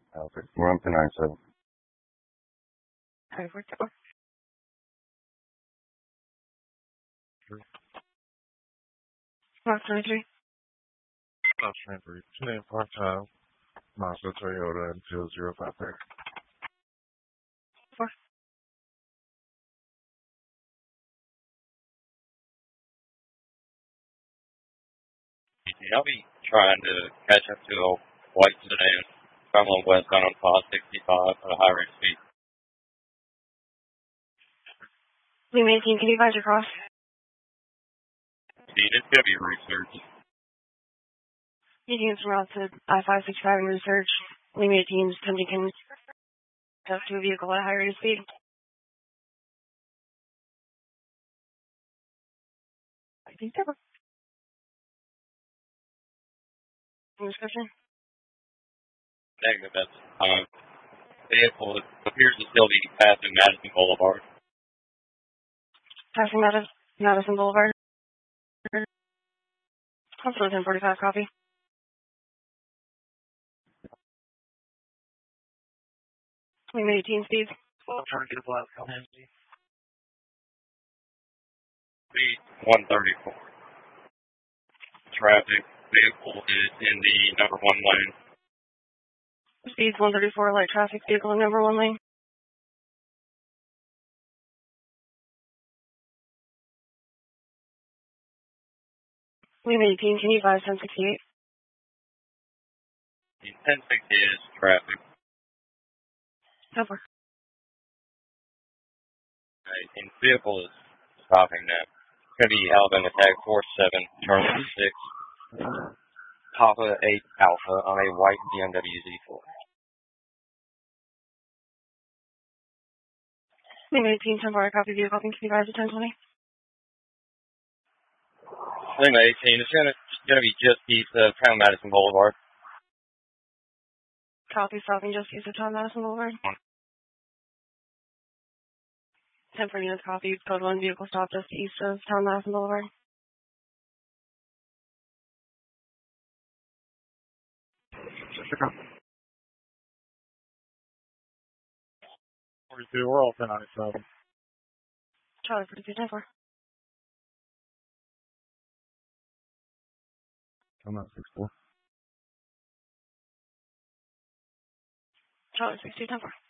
Alpha, we're on to 97. Sorry, we're four. Mark 23. Mark 23. Name part-time. Mazda Toyota and 2053. Four. I'll be trying to catch up to a white sedan traveling westbound on 565 at a high rate of speed. Lima 18, can you advise your cross? Speed, it's going to be research. Meeting is route to I-565 in research. Lima 18 is attempting to catch up to a vehicle at a high rate of speed. I think that was description. Negative, that's vehicle appears to still be passing Madison Boulevard. Passing Madison Boulevard. Also 1045 copy. Lima 18 speed. Well, I'm trying to get a black on Speed 134. Traffic vehicle is in the number 1 lane. Speeds 134, light traffic vehicle in number 1 lane. Lima 18, can you advise 1068? The 1060 is traffic. Over. And vehicle is stopping now. It's going to be Alabama Tag 47, Charlie 6, Papa 8 Alpha on a white BMW Z4. Lima 18, 10 copy vehicle, can you advise at 1020? Lima 18, it's going to be just east of Town Madison Boulevard. Copy, stopping just east of Town Madison Boulevard. 10 for units, copy, code 1, vehicle stop just east of Town Madison Boulevard. We're all 1097. Charlie 42, 10 4. I'm not 64. Charlie 62, 10 4.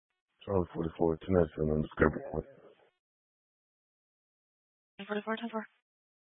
Charlie 44, 1097 on Discovery Point. 44, 10 4.